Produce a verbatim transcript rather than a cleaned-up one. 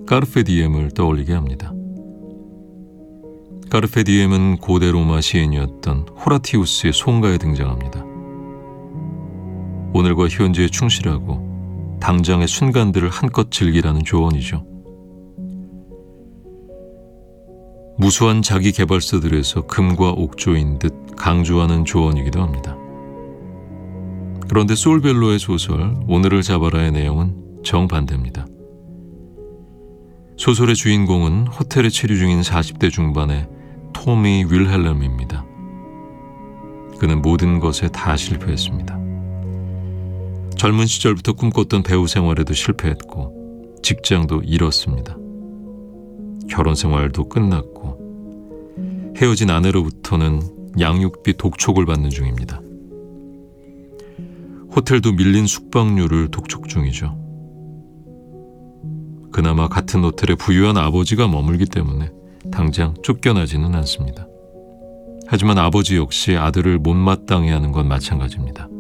까르페 디엠을 떠올리게 합니다. 까르페 디엠은 고대 로마 시인이었던 호라티우스의 송가에 등장합니다. 오늘과 현재에 충실하고 당장의 순간들을 한껏 즐기라는 조언이죠. 무수한 자기 개발서들에서 금과 옥조인 듯 강조하는 조언이기도 합니다. 그런데 솔벨로의 소설 오늘을 잡아라의 내용은 정반대입니다. 소설의 주인공은 호텔에 체류 중인 사십 대 중반의 토미 윌헬름입니다. 그는 모든 것에 다 실패했습니다. 젊은 시절부터 꿈꿨던 배우 생활에도 실패했고 직장도 잃었습니다. 결혼 생활도 끝났고 헤어진 아내로부터는 양육비 독촉을 받는 중입니다. 호텔도 밀린 숙박료를 독촉 중이죠. 그나마 같은 호텔에 부유한 아버지가 머물기 때문에 당장 쫓겨나지는 않습니다. 하지만 아버지 역시 아들을 못마땅해 하는 건 마찬가지입니다.